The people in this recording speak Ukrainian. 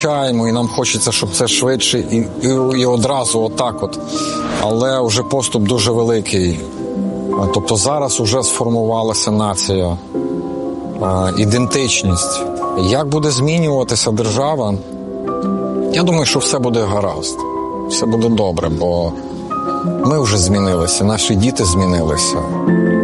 і нам хочеться, щоб це швидше і одразу отак от. Але вже поступ дуже великий. Тобто зараз вже сформувалася нація, ідентичність. Як буде змінюватися держава? Я думаю, що все буде гаразд. Все буде добре, бо ми вже змінилися, наші діти змінилися.